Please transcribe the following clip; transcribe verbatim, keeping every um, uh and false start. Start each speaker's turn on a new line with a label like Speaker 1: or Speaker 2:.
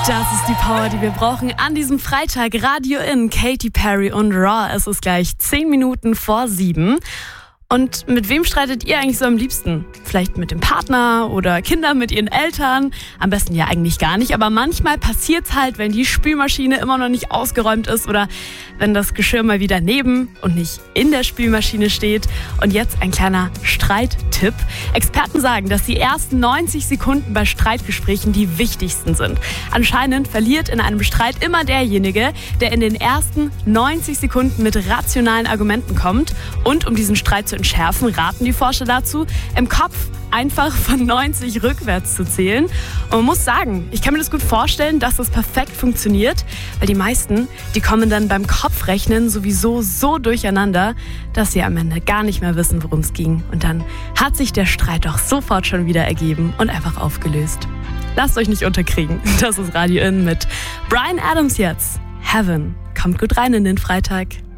Speaker 1: Das ist die Power, die wir brauchen an diesem Freitag. Radio in, Katy Perry und Raw. Es ist gleich zehn Minuten vor sieben. Und mit wem streitet ihr eigentlich so am liebsten? Vielleicht mit dem Partner oder Kinder mit ihren Eltern? Am besten ja eigentlich gar nicht, aber manchmal passiert's halt, wenn die Spülmaschine immer noch nicht ausgeräumt ist oder wenn das Geschirr mal wieder neben und nicht in der Spülmaschine steht. Und jetzt ein kleiner Streittipp. Experten sagen, dass die ersten neunzig Sekunden bei Streitgesprächen die wichtigsten sind. Anscheinend verliert in einem Streit immer derjenige, der in den ersten neunzig Sekunden mit rationalen Argumenten kommt. Und um diesen Streit zu entschärfen, raten die Forscher dazu, im Kopf einfach von neunzig rückwärts zu zählen. Und man muss sagen, ich kann mir das gut vorstellen, dass das perfekt funktioniert, weil die meisten, die kommen dann beim Kopfrechnen sowieso so durcheinander, dass sie am Ende gar nicht mehr wissen, worum es ging. Und dann hat sich der Streit doch sofort schon wieder ergeben und einfach aufgelöst. Lasst euch nicht unterkriegen. Das ist Radio In mit Bryan Adams jetzt. Heaven. Kommt gut rein in den Freitag.